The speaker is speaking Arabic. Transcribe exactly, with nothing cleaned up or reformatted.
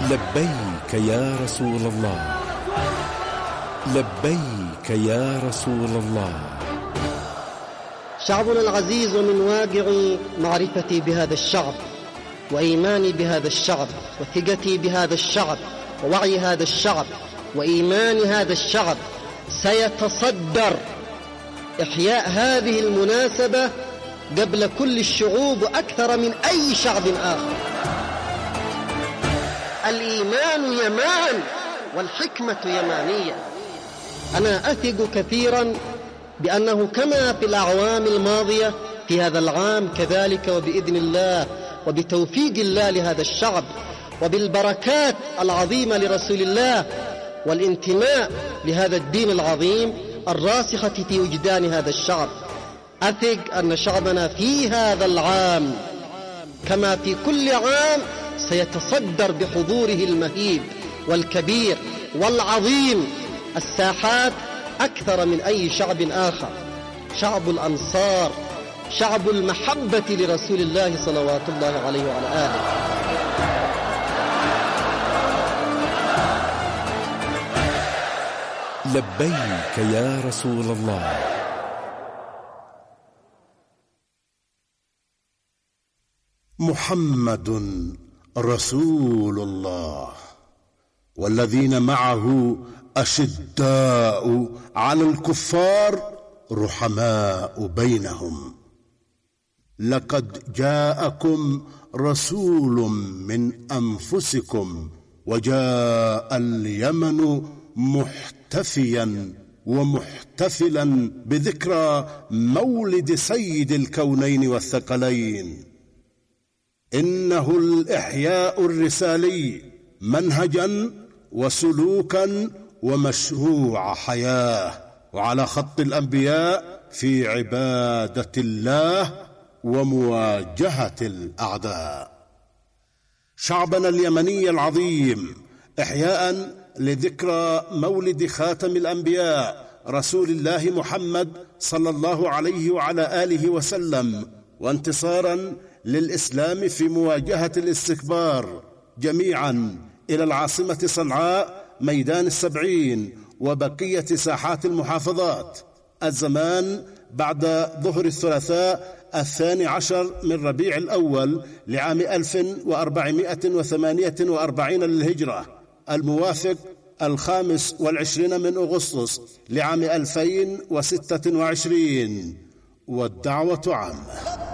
لبيك يا رسول الله، لبيك يا رسول الله. شعبنا العزيز، ومن واقع معرفتي بهذا الشعب وإيماني بهذا الشعب وثقتي بهذا الشعب ووعي هذا الشعب وإيمان هذا الشعب، سيتصدر إحياء هذه المناسبة قبل كل الشعوب أكثر من أي شعب آخر. الإيمان يمان والحكمة يمانية. أنا أثق كثيرا بأنه كما في الأعوام الماضية في هذا العام كذلك، وبإذن الله وبتوفيق الله لهذا الشعب وبالبركات العظيمة لرسول الله والانتماء لهذا الدين العظيم الراسخة في وجدان هذا الشعب، أثق أن شعبنا في هذا العام كما في كل عام سيتصدر بحضوره المهيب والكبير والعظيم الساحات أكثر من أي شعب آخر. شعب الأنصار، شعب المحبة لرسول الله صلوات الله عليه وعلى آله. لبيك يا رسول الله. محمد رسول الله، والذين معه أشداء على الكفار رحماء بينهم. لقد جاءكم رسول من أنفسكم وجاء اليمن محتفيا ومحتفلا بذكرى مولد سيد الكونين والثقلين. إنه الإحياء الرسالي منهجا وسلوكا ومشروع حياة، وعلى خط الأنبياء في عبادة الله ومواجهة الأعداء. شعبنا اليمني العظيم إحياء لذكرى مولد خاتم الأنبياء رسول الله محمد صلى الله عليه وعلى آله وسلم، وانتصارا للإسلام في مواجهة الاستكبار جميعا إلى العاصمة صنعاء ميدان السبعين وبقية ساحات المحافظات. الزمان بعد ظهر الثلاثاء الثاني عشر من ربيع الأول لعام ألف وأربعمائة وثمانية وأربعين للهجرة، الموافق الخامس والعشرين من أغسطس لعام ألفين وستة وعشرين. والدعوة عامة.